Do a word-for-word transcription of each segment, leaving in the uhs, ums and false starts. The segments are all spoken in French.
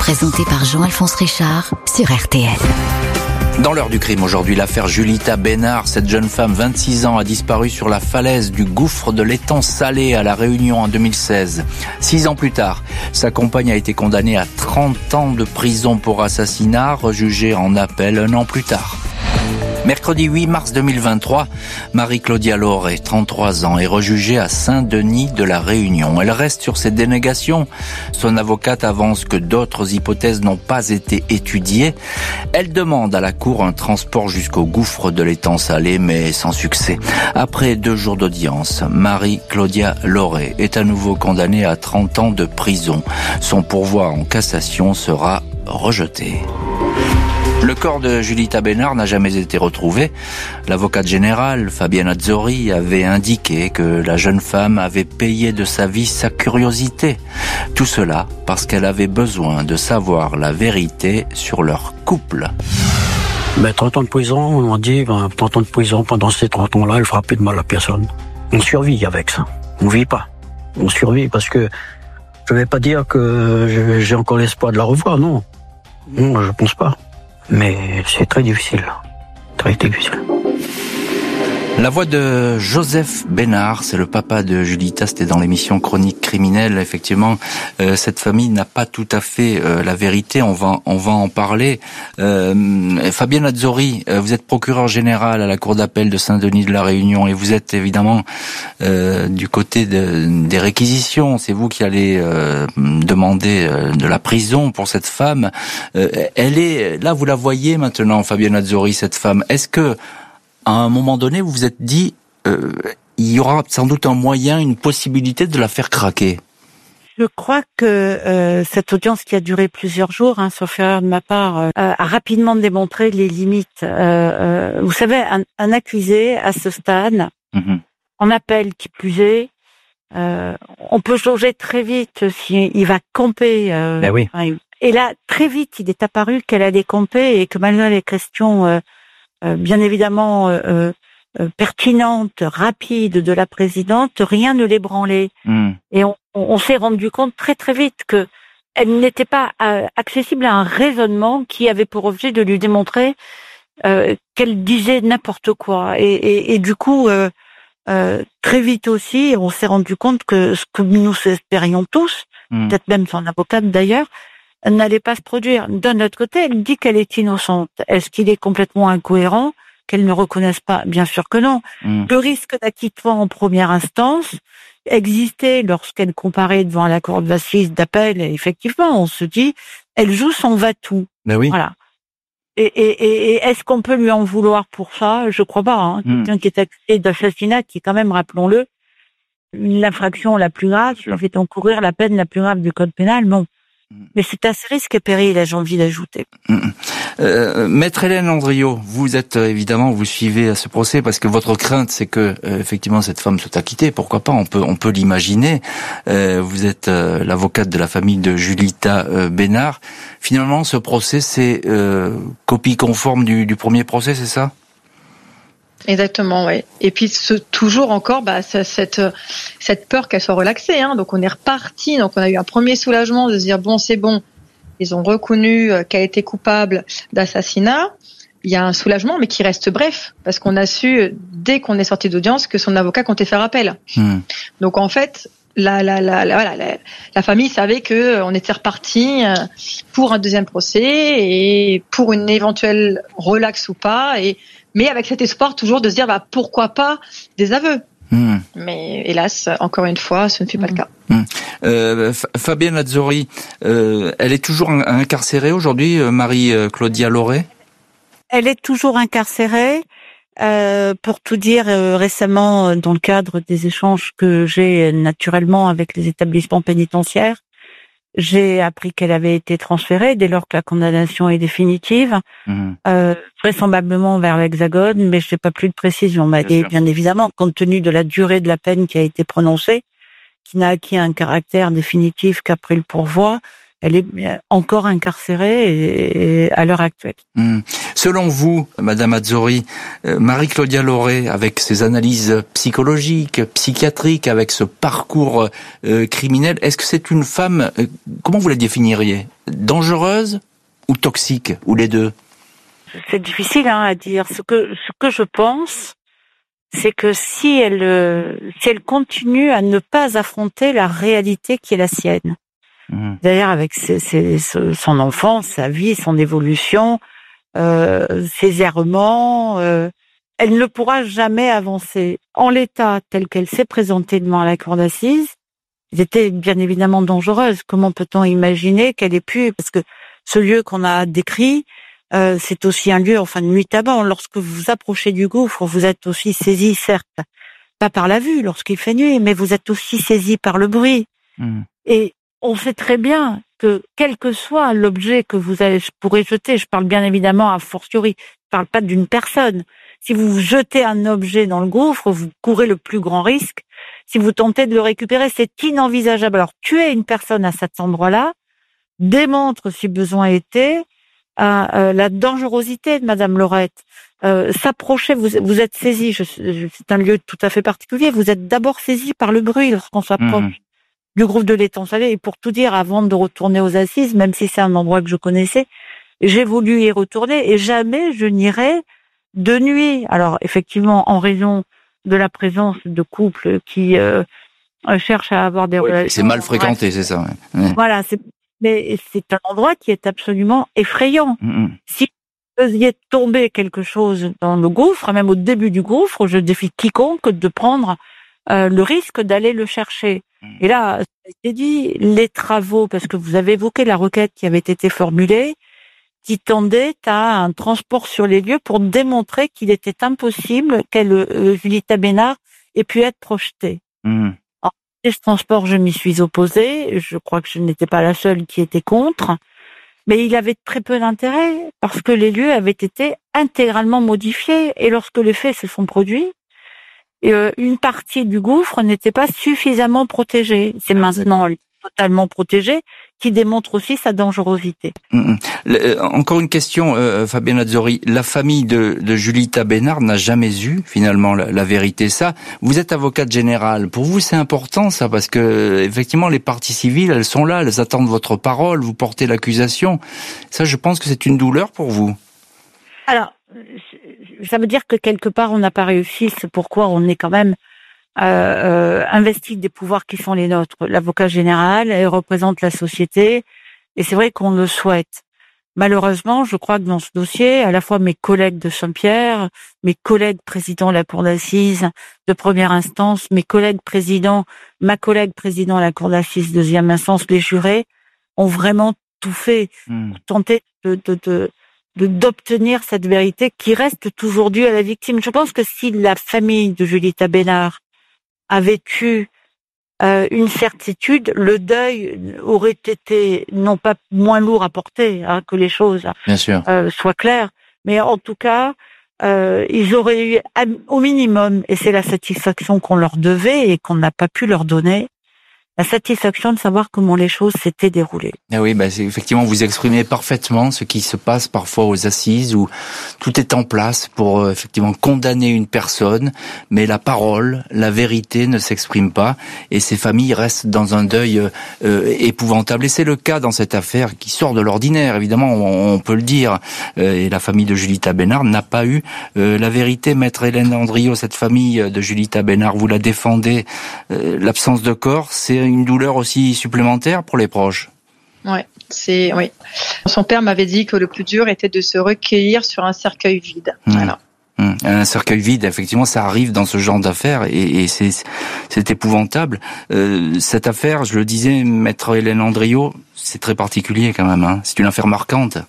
présenté par Jean-Alphonse Richard sur R T L. Dans l'heure du crime aujourd'hui, l'affaire Julita Bénard. Cette jeune femme, vingt-six ans, a disparu sur la falaise du gouffre de l'étang Salé à La Réunion en deux mille seize. Six ans plus tard, sa compagne a été condamnée à trente ans de prison pour assassinat, rejugée en appel un an plus tard. Mercredi huit mars deux mille vingt-trois, Marie-Claudia Lauré, trente-trois ans, est rejugée à Saint-Denis de La Réunion. Elle reste sur ses dénégations. Son avocate avance que d'autres hypothèses n'ont pas été étudiées. Elle demande à la cour un transport jusqu'au gouffre de l'étang Salé, mais sans succès. Après deux jours d'audience, Marie-Claudia Lauré est à nouveau condamnée à trente ans de prison. Son pourvoi en cassation sera rejeté. Le corps de Julita Bénard n'a jamais été retrouvé. L'avocate générale, Fabienne Azzori, avait indiqué que la jeune femme avait payé de sa vie sa curiosité. Tout cela parce qu'elle avait besoin de savoir la vérité sur leur couple. Ben, trente ans de prison, on m'a dit, ben, trente ans de prison, pendant ces trente ans-là, elle fera plus de mal à personne. On survit avec ça. On vit pas. On survit parce que je vais pas dire que j'ai encore l'espoir de la revoir, non. Non, je pense pas. Mais c'est très difficile, très difficile. La voix de Joseph Bénard, c'est le papa de Julita, c'était dans l'émission Chronique criminelle. Effectivement, euh, cette famille n'a pas tout à fait euh, la vérité, on va on va en parler. Euh, Fabienne Azzori, euh, vous êtes procureur général à la Cour d'appel de Saint-Denis de La Réunion et vous êtes évidemment euh, du côté de, des réquisitions. C'est vous qui allez euh, demander euh, de la prison pour cette femme. Euh, elle est, là vous la voyez maintenant, Fabienne Azzori, cette femme. Est-ce que à un moment donné, vous vous êtes dit, euh, il y aura sans doute un moyen, une possibilité de la faire craquer? Je crois que euh, cette audience qui a duré plusieurs jours, hein, sauf erreur de ma part, euh, a rapidement démontré les limites. Euh, euh, vous savez, un, un accusé à ce stade, mm-hmm. en appel qui plus est, euh, on peut jauger très vite s'il va camper. Euh, ben oui. Enfin, et là, très vite, il est apparu qu'elle allait camper et que malgré les questions... Euh, Euh, bien évidemment euh, euh, pertinente, rapide de la présidente, rien ne l'ébranlait. Mmh. Et on, on s'est rendu compte très très vite que elle n'était pas euh, accessible à un raisonnement qui avait pour objet de lui démontrer euh, qu'elle disait n'importe quoi. Et, et, et du coup, euh, euh, très vite aussi, on s'est rendu compte que ce que nous espérions tous, mmh. peut-être même son avocate d'ailleurs, n'allait pas se produire. D'un autre côté, elle dit qu'elle est innocente. Est-ce qu'il est complètement incohérent qu'elle ne reconnaisse pas? Bien sûr que non. Mmh. Le risque d'acquittement en première instance existait lorsqu'elle comparait devant la cour d'assises d'appel. Et effectivement, on se dit, elle joue son va-tout. Ben oui. Voilà. Et, et, et, et est-ce qu'on peut lui en vouloir pour ça? Je crois pas. Hein. Mmh. Quelqu'un qui est accusé d'assassinat, qui est quand même, rappelons-le, l'infraction la plus grave, qui fait encourir la peine la plus grave du code pénal, bon. Mais c'est à ce risque et péril, j'ai envie d'ajouter. Euh, Maître Hélène Andriot, vous êtes euh, évidemment, vous suivez à ce procès parce que votre crainte, c'est que euh, effectivement cette femme soit acquittée. Pourquoi pas? On peut, on peut l'imaginer. Euh, vous êtes euh, l'avocate de la famille de Julita euh, Bénard. Finalement, ce procès, c'est euh, copie conforme du, du premier procès, c'est ça? Exactement, ouais. Et puis ce, toujours encore, bah, cette cette peur qu'elle soit relaxée. Hein. Donc on est reparti. Donc on a eu un premier soulagement de se dire bon, c'est bon. Ils ont reconnu qu'elle était coupable d'assassinat. Il y a un soulagement, mais qui reste bref, parce qu'on a su dès qu'on est sorti d'audience que son avocat comptait faire appel. Mmh. Donc en fait, la la la la, voilà, la la famille savait que on était reparti pour un deuxième procès et pour une éventuelle relaxe ou pas et mais avec cet espoir toujours de se dire bah pourquoi pas des aveux. Mmh. Mais hélas, encore une fois, ce ne fut pas mmh. le cas. Mmh. Euh, Fabienne Azzori, euh, elle est toujours incarcérée aujourd'hui, Marie-Claudia Lauré? Elle est toujours incarcérée. Euh, pour tout dire, euh, récemment, dans le cadre des échanges que j'ai naturellement avec les établissements pénitentiaires, j'ai appris qu'elle avait été transférée dès lors que la condamnation est définitive, mmh. euh, vraisemblablement vers l'Hexagone, mais je n'ai pas plus de précision. Bien et sûr. Bien évidemment, compte tenu de la durée de la peine qui a été prononcée, qui n'a acquis un caractère définitif qu'après le pourvoi, elle est encore incarcérée et, et à l'heure actuelle. Mmh. Selon vous, Madame Azzori, euh, Marie-Claudia Lauré, avec ses analyses psychologiques, psychiatriques, avec ce parcours euh, criminel, est-ce que c'est une femme, euh, comment vous la définiriez, dangereuse ou toxique, ou les deux? C'est difficile hein, à dire. Ce que ce que je pense, c'est que si elle euh, si elle continue à ne pas affronter la réalité qui est la sienne. Mmh. D'ailleurs, avec ses, ses, son enfance, sa vie, son évolution, euh, ses errements, euh, elle ne pourra jamais avancer. En l'état tel qu'elle s'est présentée devant la cour d'assises, elle était bien évidemment dangereuse. Comment peut-on imaginer qu'elle ait pu... Parce que ce lieu qu'on a décrit, euh, c'est aussi un lieu, enfin, nuitamment. Lorsque vous vous approchez du gouffre, vous êtes aussi saisi, certes, pas par la vue lorsqu'il fait nuit, mais vous êtes aussi saisi par le bruit. Mmh. Et on sait très bien que quel que soit l'objet que vous allez, pourrez jeter, je parle bien évidemment a fortiori, je parle pas d'une personne. Si vous jetez un objet dans le gouffre, vous courez le plus grand risque. Si vous tentez de le récupérer, c'est inenvisageable. Alors, tuer une personne à cet endroit-là démontre, si besoin était, euh, euh, la dangerosité de Madame Laurette. Euh, s'approcher, vous, vous êtes saisi, je, je, c'est un lieu tout à fait particulier, vous êtes d'abord saisi par le bruit lorsqu'on s'approche. Mmh. Du groupe de l'étang salé. Et pour tout dire, avant de retourner aux assises, même si c'est un endroit que je connaissais, j'ai voulu y retourner et jamais je n'irai de nuit. Alors effectivement, en raison de la présence de couples qui euh, cherchent à avoir des oui, relations. C'est mal fréquenté, c'est ça. Ouais. Voilà, c'est, mais c'est un endroit qui est absolument effrayant. Mm-hmm. Si vous faisiez tomber quelque chose dans le gouffre, même au début du gouffre, je défie quiconque de prendre euh, le risque d'aller le chercher. Et là, c'est dit, les travaux, parce que vous avez évoqué la requête qui avait été formulée, qui tendait à un transport sur les lieux pour démontrer qu'il était impossible qu'elle, euh, Julita Bénard, ait pu être projetée. Mmh. Alors, ce transport, je m'y suis opposée. Je crois que je n'étais pas la seule qui était contre. Mais il avait très peu d'intérêt parce que les lieux avaient été intégralement modifiés. Et lorsque les faits se sont produits, Et euh, une partie du gouffre n'était pas suffisamment protégée. C'est maintenant totalement protégé, qui démontre aussi sa dangerosité. Mmh. Le, encore une question, euh, Fabienne Azzori. La famille de, de Julita Bénard n'a jamais eu finalement la, la vérité. Ça, vous êtes avocate générale. Pour vous, c'est important ça, parce que effectivement, les parties civiles, elles sont là, elles attendent votre parole. Vous portez l'accusation. Ça, je pense que c'est une douleur pour vous. Alors, ça veut dire que quelque part, on n'a pas réussi. C'est pourquoi on est quand même euh, euh, investi des pouvoirs qui sont les nôtres. L'avocat général, elle représente la société, et c'est vrai qu'on le souhaite. Malheureusement, je crois que dans ce dossier, à la fois mes collègues de Saint-Pierre, mes collègues présidents de la cour d'assises de première instance, mes collègues présidents, ma collègue président de la cour d'assises deuxième instance, les jurés, ont vraiment tout fait mmh. pour tenter de... de, de De, d'obtenir cette vérité qui reste toujours due à la victime. Je pense que si la famille de Julita Bénard avait eu euh, une certitude, le deuil aurait été non pas moins lourd à porter, hein, que les choses Bien sûr. Euh, soient claires, mais en tout cas, euh, ils auraient eu au minimum, et c'est la satisfaction qu'on leur devait et qu'on n'a pas pu leur donner, la satisfaction de savoir comment les choses s'étaient déroulées. Ah oui, bah c'est, effectivement, vous exprimez parfaitement ce qui se passe parfois aux assises où tout est en place pour euh, effectivement condamner une personne, mais la parole, la vérité ne s'exprime pas et ces familles restent dans un deuil euh, épouvantable. Et c'est le cas dans cette affaire qui sort de l'ordinaire, évidemment, on, on peut le dire. Euh, et la famille de Julita Bénard n'a pas eu euh, la vérité. Maître Hélène Andriot, cette famille de Julita Bénard, vous la défendez. Euh, l'absence de corps, c'est une douleur aussi supplémentaire pour les proches. Ouais, c'est oui. Son père m'avait dit que le plus dur était de se recueillir sur un cercueil vide. Mmh. Voilà. Mmh. Un cercueil vide, effectivement, ça arrive dans ce genre d'affaires et, et c'est c'est épouvantable. Euh, cette affaire, je le disais, Maître Hélène Andriot, c'est très particulier quand même. Hein. C'est une affaire marquante.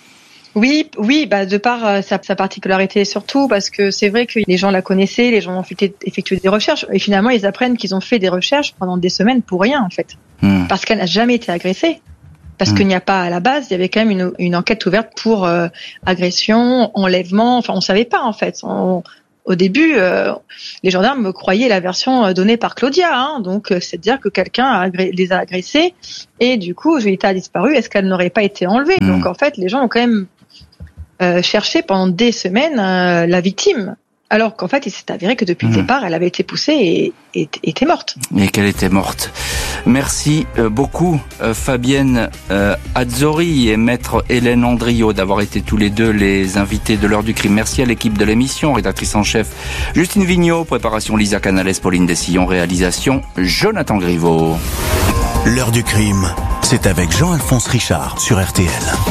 Oui, oui, bah de par euh, sa, sa particularité surtout, parce que c'est vrai que les gens la connaissaient, les gens ont fait, effectué des recherches, et finalement ils apprennent qu'ils ont fait des recherches pendant des semaines pour rien en fait, mmh. parce qu'elle n'a jamais été agressée, parce mmh. qu'il n'y a pas à la base, il y avait quand même une, une enquête ouverte pour euh, agression, enlèvement, enfin on savait pas en fait, on, au début, euh, les gendarmes croyaient la version donnée par Claudia. Hein, donc, c'est-à-dire que quelqu'un a agré- les a agressés et du coup, Julita a disparu. Est-ce qu'elle n'aurait pas été enlevée ? mmh. Donc, en fait, les gens ont quand même euh, cherché pendant des semaines euh, la victime. Alors qu'en fait, il s'est avéré que depuis mmh. le départ, elle avait été poussée et, et, et était morte. Et qu'elle était morte. Merci euh, beaucoup, euh, Fabienne euh, Azzori et maître Hélène Andriot, d'avoir été tous les deux les invités de l'heure du crime. Merci à l'équipe de l'émission, rédactrice en chef Justine Vignot, préparation Lisa Canales, Pauline Dessillon, réalisation Jonathan Griveaux. L'heure du crime, c'est avec Jean-Alphonse Richard sur R T L.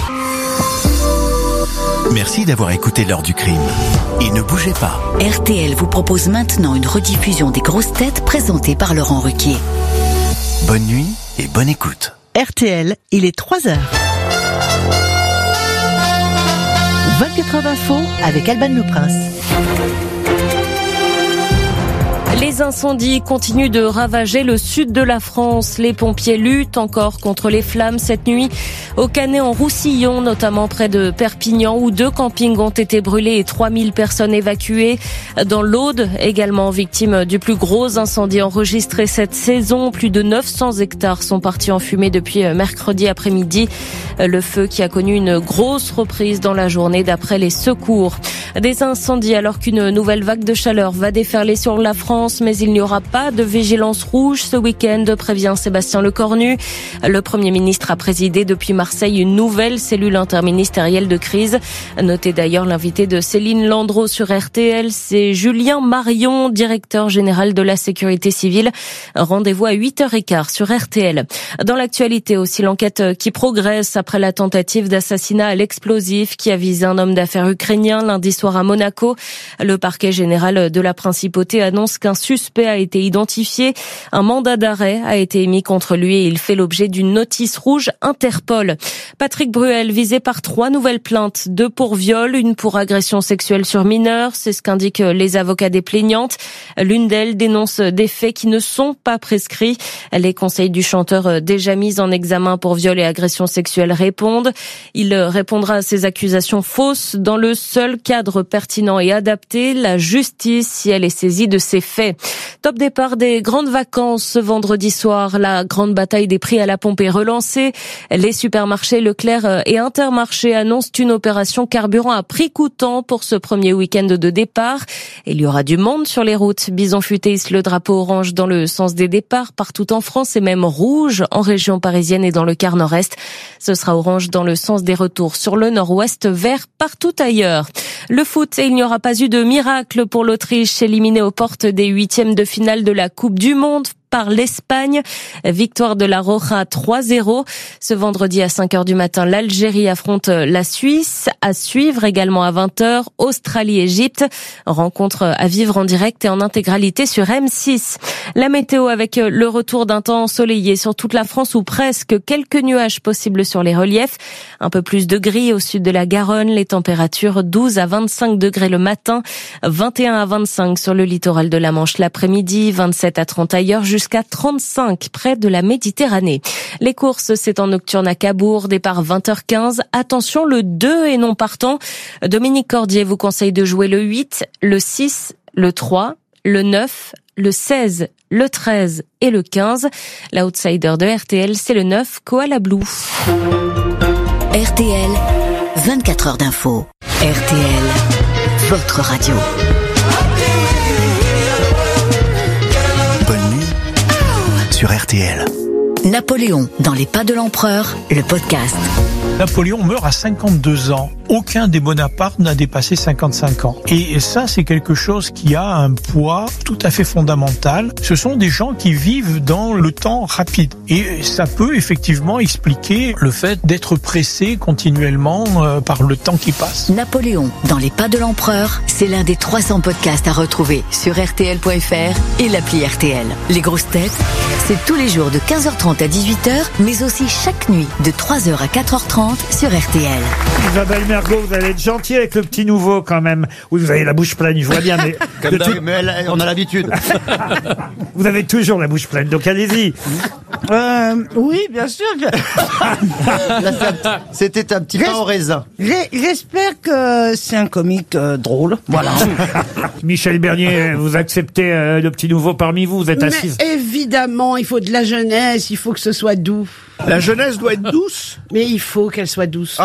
Merci d'avoir écouté l'heure du crime. Et ne bougez pas. R T L vous propose maintenant une rediffusion des grosses têtes présentées par Laurent Ruquier. Bonne nuit et bonne écoute. R T L, il est trois heures. vingt-quatre heures d'info avec Alban Le Prince. Les incendies continuent de ravager le sud de la France. Les pompiers luttent encore contre les flammes cette nuit au Canet-en-Roussillon, notamment près de Perpignan, où deux campings ont été brûlés et trois mille personnes évacuées. Dans l'Aude, également victime du plus gros incendie enregistré cette saison. Plus de neuf cents hectares sont partis en fumée depuis mercredi après-midi. Le feu qui a connu une grosse reprise dans la journée d'après les secours. Des incendies alors qu'une nouvelle vague de chaleur va déferler sur la France, mais il n'y aura pas de vigilance rouge ce week-end, prévient Sébastien Lecornu. Le Premier ministre a présidé depuis Marseille une nouvelle cellule interministérielle de crise. Notez d'ailleurs l'invité de Céline Landreau sur R T L, c'est Julien Marion, directeur général de la sécurité civile. Rendez-vous à huit heures quinze sur R T L. Dans l'actualité aussi, l'enquête qui progresse après la tentative d'assassinat à l'explosif qui a visé un homme d'affaires ukrainien lundi soir à Monaco. Le parquet général de la Principauté annonce qu'un suspect a été identifié. Un mandat d'arrêt a été émis contre lui et il fait l'objet d'une notice rouge Interpol. Patrick Bruel visé par trois nouvelles plaintes, deux pour viol, une pour agression sexuelle sur mineur. C'est ce qu'indiquent les avocats des plaignantes. L'une d'elles dénonce des faits qui ne sont pas prescrits. Les conseils du chanteur déjà mis en examen pour viol et agression sexuelle répondent. Il répondra à ces accusations fausses dans le seul cadre pertinent et adapté, la justice, si elle est saisie de ces faits. Top départ des grandes vacances ce vendredi soir. La grande bataille des prix à la pompe est relancée. Les supermarchés Leclerc et Intermarché annoncent une opération carburant à prix coûtant pour ce premier week-end de départ. Il y aura du monde sur les routes. Bison Futé hisse le drapeau orange dans le sens des départs partout en France et même rouge en région parisienne et dans le quart nord-est. Ce sera orange dans le sens des retours sur le nord-ouest, vert partout ailleurs. Le foot, et il n'y aura pas eu de miracle pour l'Autriche, éliminée aux portes des huitièmes de finale de la Coupe du Monde par l'Espagne. Victoire de la Roja trois zéro. Ce vendredi à cinq heures du matin, l'Algérie affronte la Suisse. À suivre également à vingt heures, Australie-Égypte. Rencontre à vivre en direct et en intégralité sur M six. La météo avec le retour d'un temps ensoleillé sur toute la France ou presque, quelques nuages possibles sur les reliefs. Un peu plus de gris au sud de la Garonne. Les températures douze à vingt-cinq degrés le matin, vingt et un à vingt-cinq sur le littoral de la Manche l'après-midi, vingt-sept à trente ailleurs, jusqu'à trente-cinq près de la Méditerranée. Les courses, c'est en nocturne à Cabourg, départ vingt heures quinze. Attention, le deux est non partant. Dominique Cordier vous conseille de jouer le huit, le six, le trois, le neuf, le seize, le treize et le quinze. L'outsider de R T L, c'est le neuf, Koala Blue. R T L, vingt-quatre heures d'info. R T L, votre radio. Bonne nuit sur R T L. Napoléon dans les pas de l'empereur, le podcast. Napoléon meurt à cinquante-deux ans. Aucun des Bonaparte n'a dépassé cinquante-cinq ans. Et ça, c'est quelque chose qui a un poids tout à fait fondamental. Ce sont des gens qui vivent dans le temps rapide. Et ça peut effectivement expliquer le fait d'être pressé continuellement euh, par le temps qui passe. Napoléon dans les pas de l'empereur, c'est l'un des trois cents podcasts à retrouver sur R T L point F R et l'appli R T L. Les grosses têtes, c'est tous les jours de quinze heures trente à dix-huit heures, mais aussi chaque nuit de trois heures à quatre heures trente sur R T L. Isabelle Mergo, vous allez être gentil avec le petit nouveau quand même. Oui, vous avez la bouche pleine, je vois bien, mais... Comme tout... mais elle, on a l'habitude. Vous avez toujours la bouche pleine, donc allez-y. Euh, oui, bien sûr. C'était un petit pain au raisin. J'espère que c'est un comique euh, drôle. Voilà. Michel Bernier, vous acceptez euh, le petit nouveau parmi vous, vous êtes assise. Mais évidemment, il faut de la jeunesse, il faut que ce soit doux. La jeunesse doit être douce. Mais il faut qu'elle soit douce.